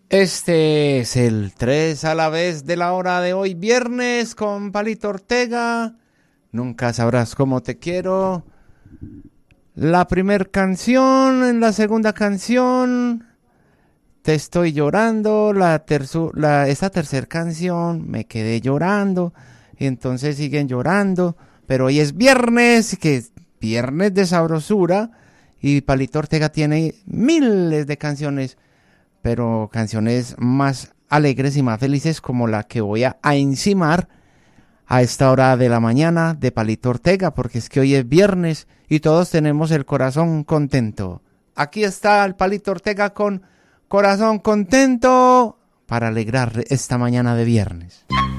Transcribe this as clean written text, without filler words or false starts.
Este es el 3 a la vez de la hora de hoy, viernes, con Palito Ortega. Nunca sabrás cómo te quiero. La primera canción, en la segunda canción, te estoy llorando. Esta tercera canción, me quedé llorando. Y entonces siguen llorando. Pero hoy es viernes, que es viernes de sabrosura. Y Palito Ortega tiene miles de canciones, pero canciones más alegres y más felices, como la que voy a encimar a esta hora de la mañana de Palito Ortega, porque es que hoy es viernes y todos tenemos el corazón contento. Aquí está el Palito Ortega con Corazón Contento para alegrar esta mañana de viernes.